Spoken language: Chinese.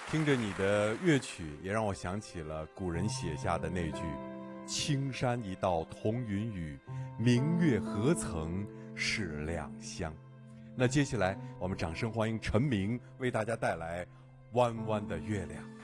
听着你的乐曲，也让我想起了古人写下的那句青山一道同云雨，明月何曾是两乡。那接下来我们掌声欢迎陈明为大家带来弯弯的月亮。